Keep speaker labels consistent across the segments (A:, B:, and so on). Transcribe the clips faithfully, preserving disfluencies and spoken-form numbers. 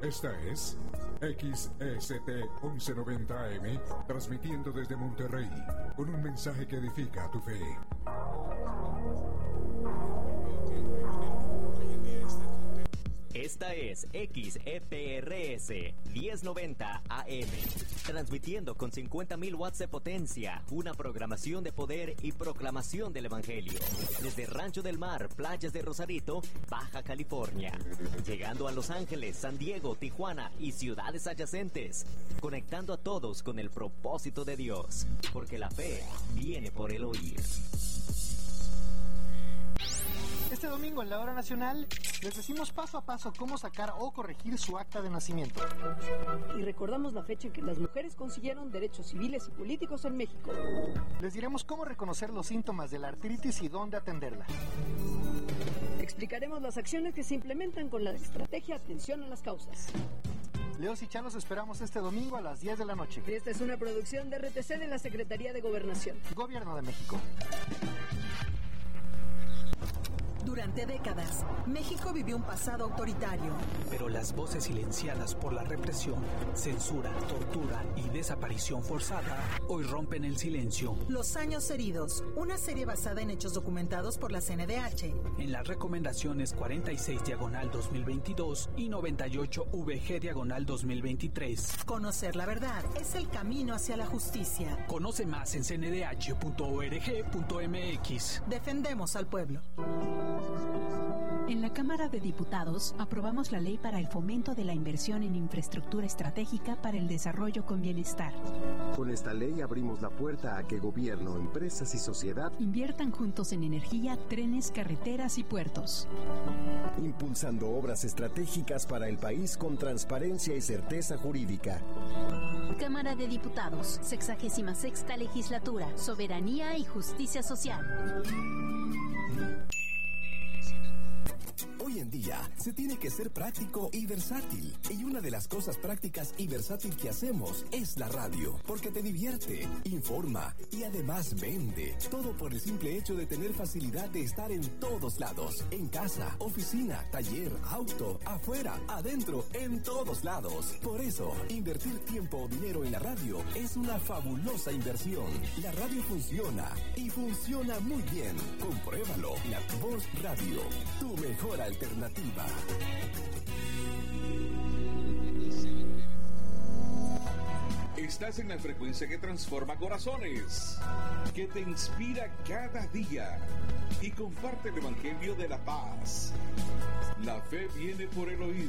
A: Esta es X S T once noventa A M, transmitiendo desde Monterrey, con un mensaje que edifica tu fe.
B: Esta es X E P R S diez noventa A M, transmitiendo con cincuenta mil watts de potencia, una programación de poder y proclamación del Evangelio, desde Rancho del Mar, playas de Rosarito, Baja California, llegando a Los Ángeles, San Diego, Tijuana y ciudades adyacentes, conectando a todos con el propósito de Dios, porque la fe viene por el oír.
C: Este domingo en la Hora Nacional les decimos paso a paso cómo sacar o corregir su acta de nacimiento.
D: Y recordamos la fecha en que las mujeres consiguieron derechos civiles y políticos en México.
C: Les diremos cómo reconocer los síntomas de la artritis y dónde atenderla.
D: Explicaremos las acciones que se implementan con la estrategia Atención a las Causas.
C: Leos y Chá los esperamos este domingo a las diez de la noche.
D: Esta es una producción de R T C de la Secretaría de Gobernación.
C: Gobierno de México.
E: Durante décadas, México vivió un pasado autoritario.
F: Pero las voces silenciadas por la represión, censura, tortura y desaparición forzada hoy rompen el silencio.
E: Los años heridos, una serie basada en hechos documentados por la C N D H.
F: En las recomendaciones cuarenta y seis diagonal dos mil veintidós y noventa y ocho V G diagonal dos mil veintitrés.
E: Conocer la verdad es el camino hacia la justicia.
F: Conoce más en c n d h punto org punto m x.
E: Defendemos al pueblo.
G: En la Cámara de Diputados aprobamos la ley para el fomento de la inversión en infraestructura estratégica para el desarrollo con bienestar.
H: Con esta ley abrimos la puerta a que gobierno, empresas y sociedad
G: inviertan juntos en energía, trenes, carreteras y puertos.
H: Impulsando obras estratégicas para el país con transparencia y certeza jurídica.
I: Cámara de Diputados, sexagésima sexta legislatura, soberanía y justicia social.
J: Hoy en día se tiene que ser práctico y versátil. Y una de las cosas prácticas y versátil que hacemos es la radio. Porque te divierte, informa y además vende. Todo por el simple hecho de tener facilidad de estar en todos lados. En casa, oficina, taller, auto, afuera, adentro, en todos lados. Por eso, invertir tiempo o dinero en la radio es una fabulosa inversión. La radio funciona y funciona muy bien. Compruébalo. La Voz Radio, tu mejor alternativa.
K: Estás en la frecuencia que transforma corazones, que te inspira cada día y comparte el evangelio de la paz. La fe viene por el oír.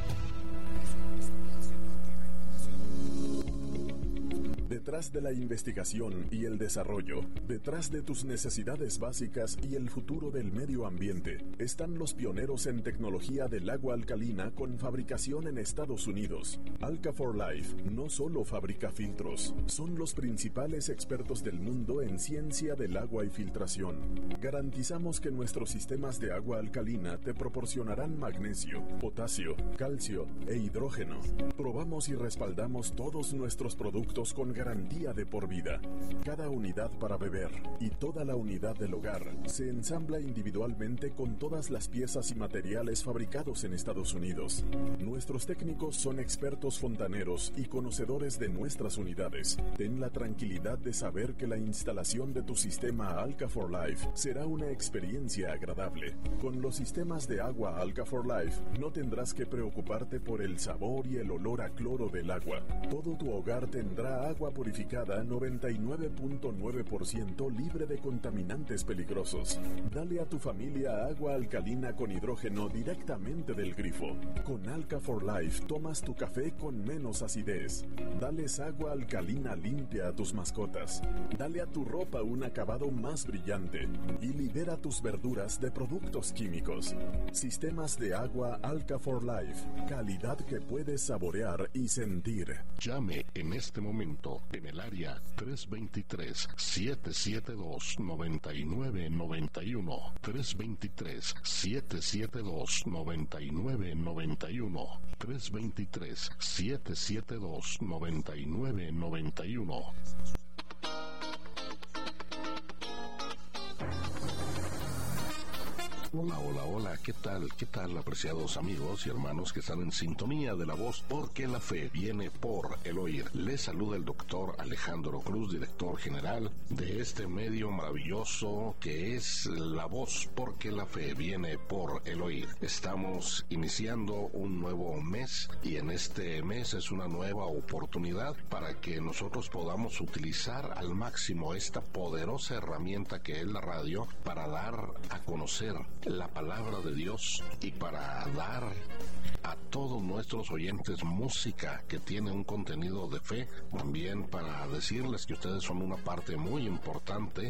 L: Detrás de la investigación y el desarrollo, detrás de tus necesidades básicas y el futuro del medio ambiente, están los pioneros en tecnología del agua alcalina con fabricación en Estados Unidos. Alka for Life no solo fabrica filtros, son los principales expertos del mundo en ciencia del agua y filtración. Garantizamos que nuestros sistemas de agua alcalina te proporcionarán magnesio, potasio, calcio e hidrógeno. Probamos y respaldamos todos nuestros productos con garantía de por vida. Cada unidad para beber y toda la unidad del hogar se ensambla individualmente con todas las piezas y materiales fabricados en Estados Unidos. Nuestros técnicos son expertos fontaneros y conocedores de nuestras unidades. Ten la tranquilidad de saber que la instalación de tu sistema Alka for Life será una experiencia agradable. Con los sistemas de agua Alka for Life no tendrás que preocuparte por el sabor y el olor a cloro del agua. Todo tu hogar tendrá agua purificada noventa y nueve punto nueve por ciento libre de contaminantes peligrosos. Dale a tu familia agua alcalina con hidrógeno directamente del grifo. Con Alka for Life tomas tu café con menos acidez. Dales agua alcalina limpia a tus mascotas. Dale a tu ropa un acabado más brillante y libera tus verduras de productos químicos. Sistemas de agua Alka for Life. Calidad que puedes saborear y sentir.
M: Llame en este momento en el área tres dos tres, siete siete dos, nueve nueve nueve uno, tres dos tres, siete siete dos, nueve nueve nueve uno, tres dos tres, siete siete dos, nueve nueve nueve uno.
N: Una
M: Hola, hola, hola, ¿qué tal? ¿Qué tal, apreciados amigos y hermanos que están en sintonía de La Voz? Porque la fe viene por el oír. Les saluda el doctor Alejandro Cruz, director general de este medio maravilloso que es La Voz, porque la fe viene por el oír. Estamos iniciando un nuevo mes y en este mes es una nueva oportunidad para que nosotros podamos utilizar al máximo esta poderosa herramienta que es la radio para dar a conocer la palabra de Dios y para dar a todos nuestros oyentes música que tiene un contenido de fe, también para decirles que ustedes son una parte muy importante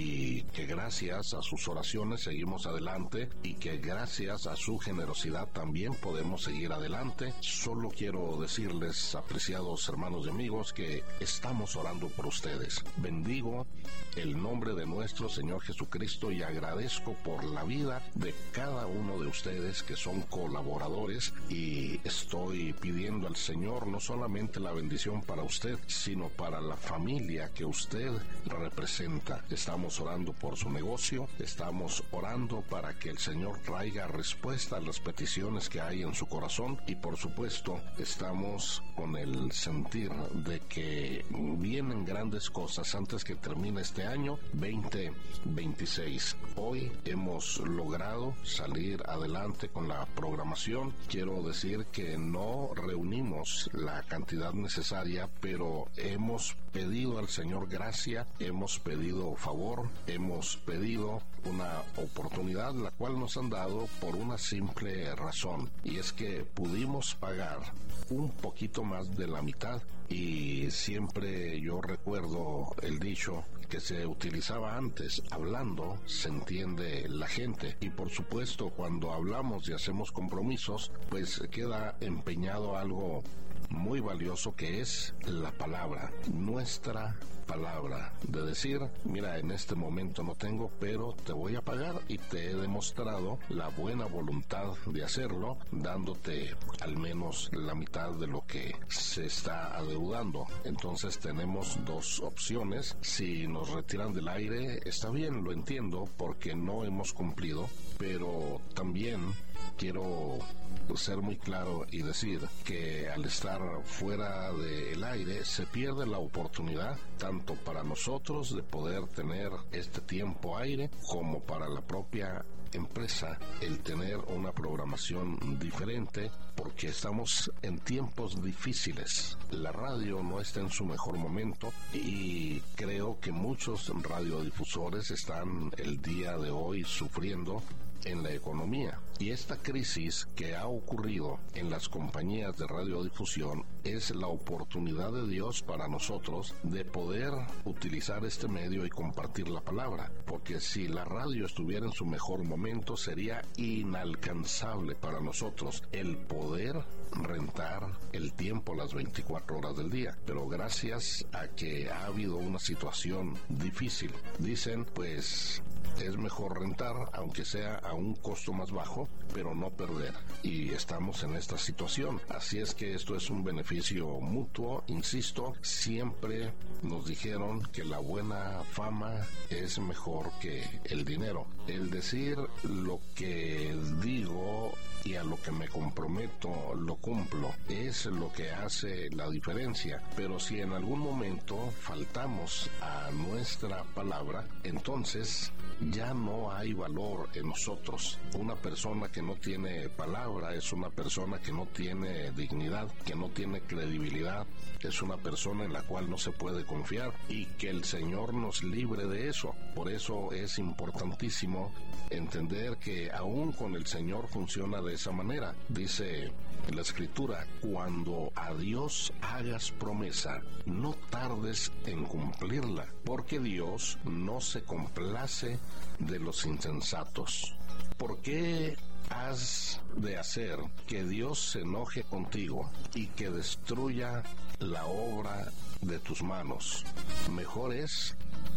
M: y que gracias a sus oraciones seguimos adelante y que gracias a su generosidad también podemos seguir adelante. Solo quiero decirles, apreciados hermanos y amigos, que estamos orando por ustedes. Bendigo el nombre de nuestro Señor Jesucristo y agradezco por la vida de cada uno de ustedes que son colaboradores, y estoy pidiendo al Señor no solamente la bendición para usted, sino para la familia que usted representa. Estamos orando por su negocio, estamos orando para que el Señor traiga respuesta a las peticiones que hay en su corazón y por supuesto estamos con el sentir de que vienen grandes cosas antes que termine este año veinte veintiséis. Hoy hemos logrado salir adelante con la programación. Quiero decir que no reunimos la cantidad necesaria, pero hemos pedido al Señor gracia, hemos pedido favor, hemos pedido una oportunidad la cual nos han dado por una simple razón, y es que pudimos pagar un poquito más de la mitad. Y siempre yo recuerdo el dicho que se utilizaba antes: hablando se entiende la gente, y por supuesto cuando hablamos y hacemos compromisos pues queda empeñado algo muy valioso que es la palabra, nuestra palabra, de decir, mira, en este momento no tengo, pero te voy a pagar, y te he demostrado la buena voluntad de hacerlo, dándote al menos la mitad de lo que se está adeudando. Entonces tenemos dos opciones: si nos retiran del aire, está bien, lo entiendo, porque no hemos cumplido, pero también quiero ser muy claro y decir que al estar fuera del aire se pierde la oportunidad tanto para nosotros de poder tener este tiempo aire como para la propia empresa el tener una programación diferente, porque estamos en tiempos difíciles. La radio no está en su mejor momento y creo que muchos radiodifusores están el día de hoy sufriendo en la economía, y esta crisis que ha ocurrido en las compañías de radiodifusión es la oportunidad de Dios para nosotros de poder utilizar este medio y compartir la palabra, porque si la radio estuviera en su mejor momento sería inalcanzable para nosotros el poder rentar el tiempo las veinticuatro horas del día, pero gracias a que ha habido una situación difícil, dicen pues es mejor rentar aunque sea a un costo más bajo, pero no perder, y estamos en esta situación. Así es que esto es un beneficio mutuo. Insisto, siempre nos dijeron que la buena fama es mejor que el dinero. El decir lo que digo y a lo que me comprometo lo cumplo es lo que hace la diferencia, pero si en algún momento faltamos a nuestra palabra, entonces ya no hay valor en nosotros. Una persona que no tiene palabra es una persona que no tiene dignidad, que no tiene credibilidad, es una persona en la cual no se puede confiar, y que el Señor nos libre de eso. Por eso es importantísimo entender que aún con el Señor funciona de esa manera. Dice en la Escritura: cuando a Dios hagas promesa, no tardes en cumplirla, porque Dios no se complace de los insensatos. ¿Por qué has de hacer que Dios se enoje contigo y que destruya la obra de tus manos? Mejor es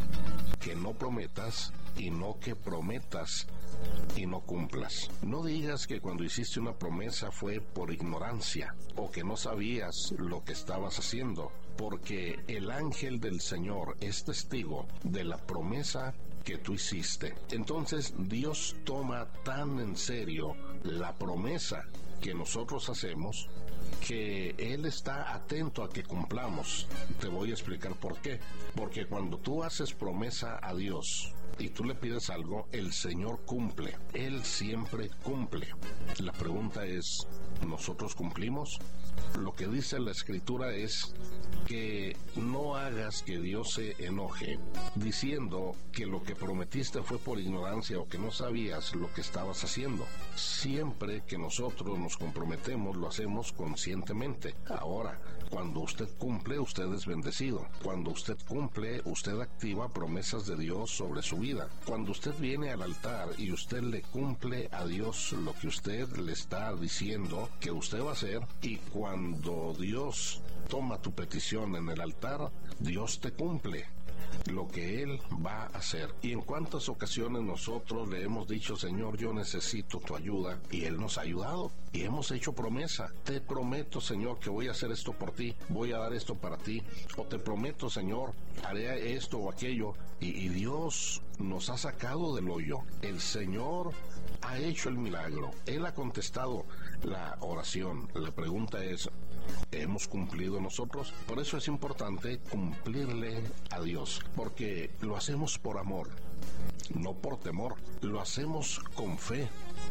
M: que no prometas y no que prometas y no cumplas. No digas que cuando hiciste una promesa fue por ignorancia o que no sabías lo que estabas haciendo, porque el ángel del Señor es testigo de la promesa que tú hiciste. Entonces Dios toma tan en serio la promesa que nosotros hacemos que Él está atento a que cumplamos. Te voy a explicar por qué. Porque cuando tú haces promesa a Dios y tú le pides algo, el Señor cumple. Él siempre cumple. La pregunta es, ¿nosotros cumplimos? Lo que dice la Escritura es que no hagas que Dios se enoje diciendo que lo que prometiste fue por ignorancia o que no sabías lo que estabas haciendo. Siempre que nosotros nos comprometemos, lo hacemos conscientemente. Ahora, cuando usted cumple, usted es bendecido. Cuando usted cumple, usted activa promesas de Dios sobre su vida. Cuando usted viene al altar y usted le cumple a Dios lo que usted le está diciendo que usted va a hacer, y cuando Dios toma tu petición en el altar, Dios te cumple lo que Él va a hacer. Y en cuántas ocasiones nosotros le hemos dicho, Señor, yo necesito tu ayuda, y Él nos ha ayudado y hemos hecho promesa. Te prometo, Señor, que voy a hacer esto por ti, voy a dar esto para ti, o te prometo, Señor, haré esto o aquello, y, y Dios nos ha sacado del hoyo. El Señor ha hecho el milagro, Él ha contestado la oración. La pregunta es, ¿hemos cumplido nosotros? Por eso es importante cumplirle a Dios, porque lo hacemos por amor, no por temor. Lo hacemos con fe,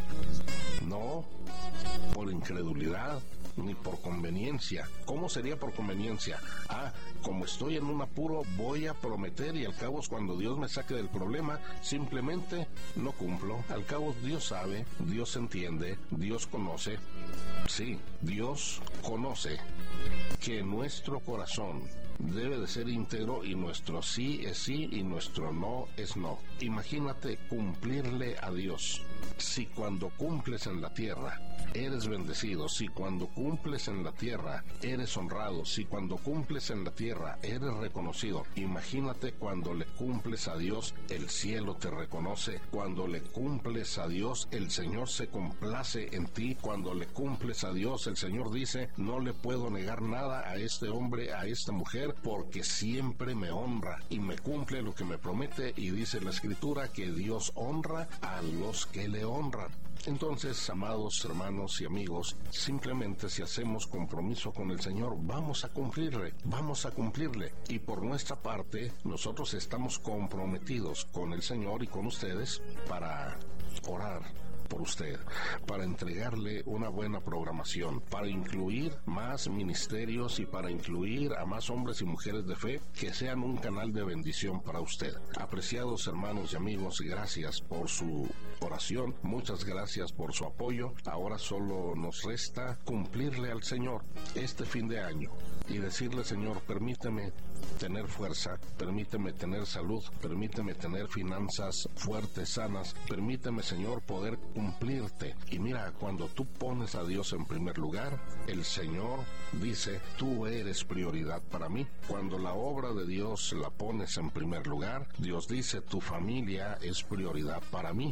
M: no por incredulidad ni por conveniencia. ¿Cómo sería por conveniencia? Ah, como estoy en un apuro, voy a prometer, y al cabo cuando Dios me saque del problema, simplemente no cumplo. Al cabo Dios sabe, Dios entiende, Dios conoce. Sí, Dios conoce que nuestro corazón debe de ser íntegro, y nuestro sí es sí y nuestro no es no. Imagínate cumplirle a Dios. Si cuando cumples en la tierra eres bendecido, si cuando cumples en la tierra eres honrado, si cuando cumples en la tierra eres reconocido, imagínate cuando le cumples a Dios, el cielo te reconoce. Cuando le cumples a Dios, el Señor se complace en ti. Cuando le cumples a Dios, el Señor dice, no le puedo negar nada a este hombre, a esta mujer, porque siempre me honra y me cumple lo que me promete. Y dice la Escritura que Dios honra a los que le honran. Entonces, amados hermanos y amigos, simplemente si hacemos compromiso con el Señor, vamos a cumplirle, vamos a cumplirle. Y por nuestra parte, nosotros estamos comprometidos con el Señor y con ustedes para orar por usted, para entregarle una buena programación, para incluir más ministerios y para incluir a más hombres y mujeres de fe que sean un canal de bendición para usted. Apreciados hermanos y amigos, gracias por su oración, muchas gracias por su apoyo. Ahora solo nos resta cumplirle al Señor este fin de año y decirle, Señor, permíteme tener fuerza, permíteme tener salud, permíteme tener finanzas fuertes, sanas, permíteme, Señor, poder cumplirte. Y mira, cuando tú pones a Dios en primer lugar, el Señor dice, tú eres prioridad para mí. Cuando la obra de Dios la pones en primer lugar, Dios dice, tu familia es prioridad para mí.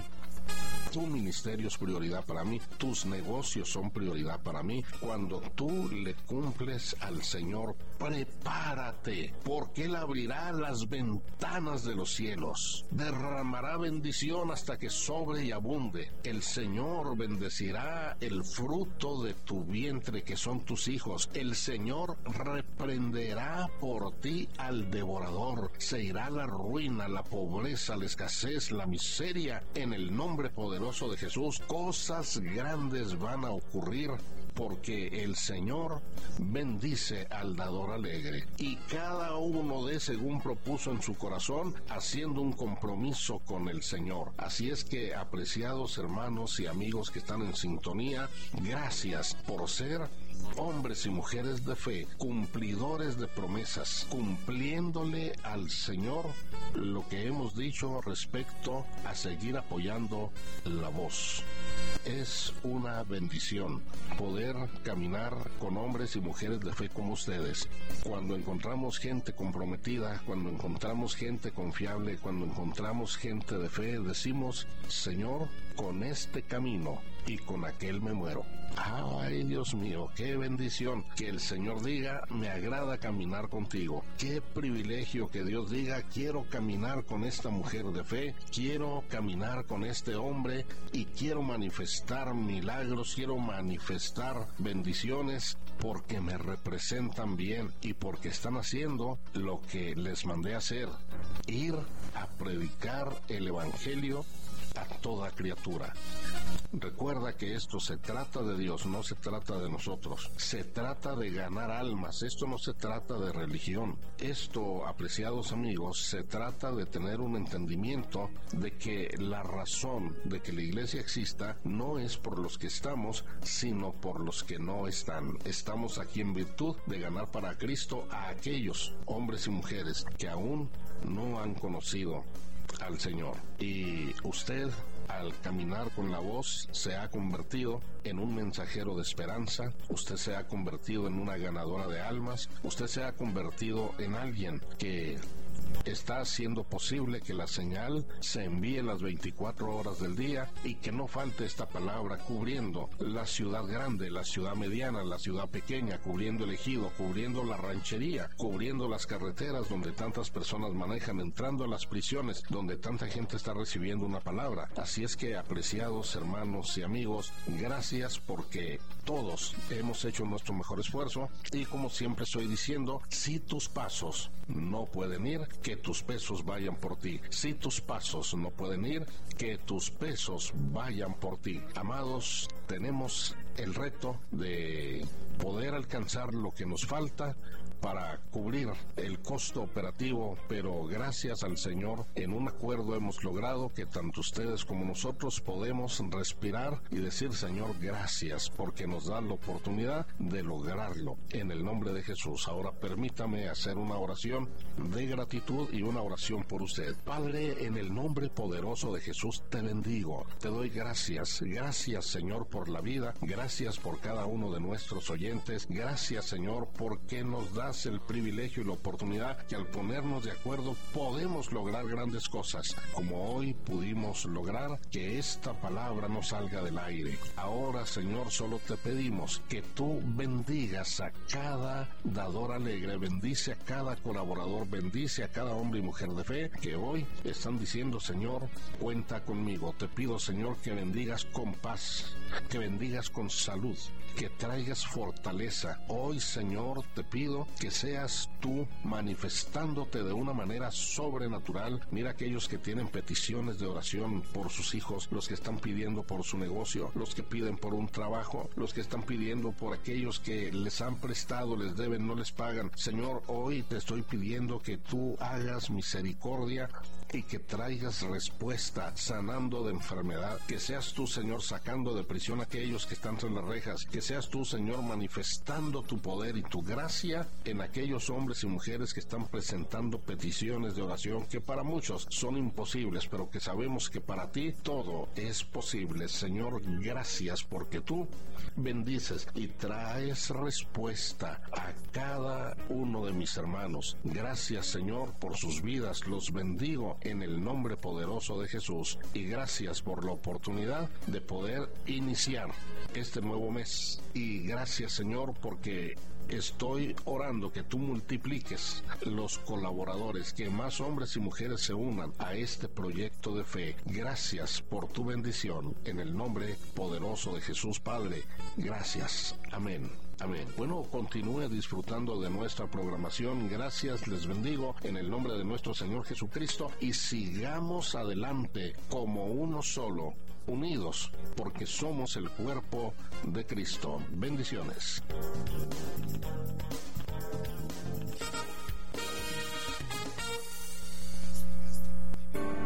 M: Tu ministerio es prioridad para mí, tus negocios son prioridad para mí. Cuando tú le cumples al Señor, prepárate, porque Él abrirá las ventanas de los cielos, derramará bendición hasta que sobre y abunde. El Señor bendecirá el fruto de tu vientre, que son tus hijos. El Señor reprenderá por ti al devorador. Se irá la ruina, la pobreza, la escasez, la miseria, en el nombre poderoso de Jesús. Cosas grandes van a ocurrir, porque el Señor bendice al dador alegre, y cada uno de según propuso en su corazón, haciendo un compromiso con el Señor. Así es que, apreciados hermanos y amigos que están en sintonía, gracias por ser hombres y mujeres de fe, cumplidores de promesas, cumpliéndole al Señor lo que hemos dicho respecto a seguir apoyando la voz. Es una bendición poder caminar con hombres y mujeres de fe como ustedes. Cuando encontramos gente comprometida, cuando encontramos gente confiable, cuando encontramos gente de fe, decimos, Señor, con este camino y con aquel me muero. Ay, Dios mío, qué bendición que el Señor diga, me agrada caminar contigo. Qué privilegio que Dios diga, quiero caminar con esta mujer de fe, quiero caminar con este hombre y quiero manifestar milagros, quiero manifestar bendiciones porque me representan bien y porque están haciendo lo que les mandé hacer, ir a predicar el Evangelio a toda criatura. Recuerda que esto se trata de Dios, no se trata de nosotros. Se trata de ganar almas, esto no se trata de religión. Esto, apreciados amigos, se trata de tener un entendimiento de que la razón de que la iglesia exista no es por los que estamos, sino por los que no están. Estamos aquí en virtud de ganar para Cristo a aquellos hombres y mujeres que aún no han conocido al Señor. Y usted, al caminar con la voz, se ha convertido en un mensajero de esperanza, usted se ha convertido en una ganadora de almas, usted se ha convertido en alguien que está haciendo posible que la señal se envíe las veinticuatro horas del día y que no falte esta palabra cubriendo la ciudad grande, la ciudad mediana, la ciudad pequeña, cubriendo el ejido, cubriendo la ranchería, cubriendo las carreteras donde tantas personas manejan, entrando a las prisiones donde tanta gente está recibiendo una palabra. Así es que, apreciados hermanos y amigos, gracias porque todos hemos hecho nuestro mejor esfuerzo y, como siempre estoy diciendo, si tus pasos no pueden ir, que tus pesos vayan por ti. Si tus pasos no pueden ir, que tus pesos vayan por ti. Amados, tenemos el reto de poder alcanzar lo que nos falta para cubrir el costo operativo, pero gracias al Señor, en un acuerdo hemos logrado que tanto ustedes como nosotros podemos respirar y decir, Señor, gracias, porque nos da la oportunidad de lograrlo, en el nombre de Jesús. Ahora permítame hacer una oración de gratitud y una oración por usted. Padre, en el nombre poderoso de Jesús te bendigo, te doy gracias, gracias Señor por la vida, gracias por cada uno de nuestros oyentes, gracias Señor porque nos das el privilegio y la oportunidad que al ponernos de acuerdo podemos lograr grandes cosas, como hoy pudimos lograr que esta palabra no salga del aire. Ahora, Señor, solo te pedimos que tú bendigas a cada dador alegre, bendice a cada colaborador, bendice a cada hombre y mujer de fe que hoy están diciendo, Señor, cuenta conmigo. Te pido, Señor, que bendigas con paz, que bendigas con salud, que traigas fortaleza. Hoy, Señor, te pido que seas tú manifestándote de una manera sobrenatural. Mira aquellos que tienen peticiones de oración por sus hijos, los que están pidiendo por su negocio, los que piden por un trabajo, los que están pidiendo por aquellos que les han prestado, les deben, no les pagan. Señor, hoy te estoy pidiendo que tú hagas misericordia y que traigas respuesta, sanando de enfermedad, que seas tú, Señor, sacando de prisión a aquellos que están tras las rejas, que seas tú, Señor, manifestando tu poder y tu gracia en aquellos hombres y mujeres que están presentando peticiones de oración que para muchos son imposibles, pero que sabemos que para ti todo es posible. Señor, gracias porque tú bendices y traes respuesta a cada uno de mis hermanos. Gracias, Señor, por sus vidas, los bendigo en el nombre poderoso de Jesús, y gracias por la oportunidad de poder iniciar este nuevo mes. Y gracias, Señor, porque estoy orando que tú multipliques los colaboradores, que más hombres y mujeres se unan a este proyecto de fe. Gracias por tu bendición, en el nombre poderoso de Jesús, Padre. Gracias. Amén. Amén. Bueno, continúe disfrutando de nuestra programación. Gracias, les bendigo en el nombre de nuestro Señor Jesucristo, y sigamos adelante como uno solo, unidos, porque somos el cuerpo de Cristo. Bendiciones.